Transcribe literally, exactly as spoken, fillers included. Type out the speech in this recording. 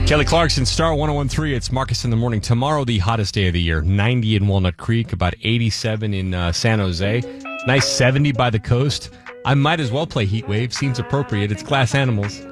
Kelly Clarkson, Star one oh one three. It's Marcus in the morning. Tomorrow, the hottest day of the year. ninety in Walnut Creek, about eighty-seven in uh, San Jose. Nice seventy by the coast. I might as well play Heat Wave. Seems appropriate. It's Glass Animals.